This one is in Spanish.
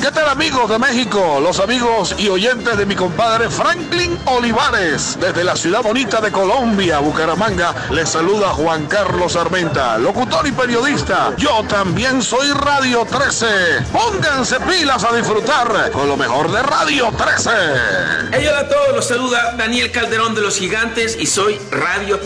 ¿Qué tal, amigos de México? Los amigos y oyentes de mi compadre Franklin Olivares. Desde la ciudad bonita de Colombia, Bucaramanga, les saluda Juan Carlos Armenta, locutor y periodista. Yo también soy Radio 13. Pónganse pilas a disfrutar con lo mejor de Radio 13. Hey, hola a todos, los saluda Daniel Calderón de Los Gigantes y soy Radio